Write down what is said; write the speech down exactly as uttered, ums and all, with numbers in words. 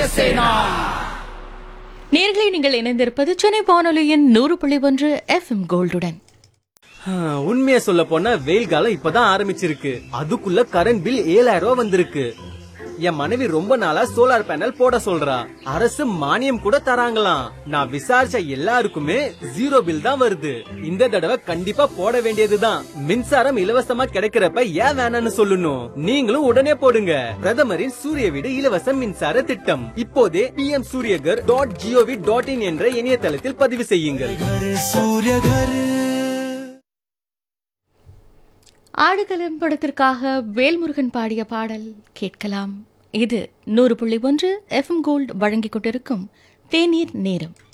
சேனா. நேர்களை நீங்கள் இணைந்திருப்பது சென்னை வானொலியின் நூறு புள்ளி ஒன்று எஃப் எம் கோல்டுடன். உண்மையை சொல்ல போனா வெயில் காலம் இப்பதான் ஆரம்பிச்சிருக்கு, அதுக்குள்ள கரண்ட் பில் ஏழாயிரம் ரூபாய் வந்திருக்கு. என் மனைவி ரொம்ப நாளா சோலார் பேனல் போட சொல்றா. அரசு மானியம் கூட தராங்களாம். நான் விசாரிச்ச எல்லாருக்குமே ஜீரோ பில் தான் வருது. இந்த தடவை கண்டிப்பா போட வேண்டியதுதான். மின்சாரம் இலவசமா கிடைக்கிறப்ப ஏன் வேணாம்னு சொல்லணும். நீங்களும் உடனே போடுங்க. பிரதமரின் சூரிய வீடு இலவச மின்சார திட்டம் இப்போதே B M Surya Ghar dot gov dot in என்ற இணையதளத்தில் பதிவு செய்யுங்கள். ஆடுகளம் படத்திற்காக வேல்முருகன் பாடிய பாடல் கேட்கலாம். இது நூறு புள்ளி ஒன்று எஃப் எம் கோல்டு வழங்கிக் கொண்டிருக்கும் தேநீர் நேரம்.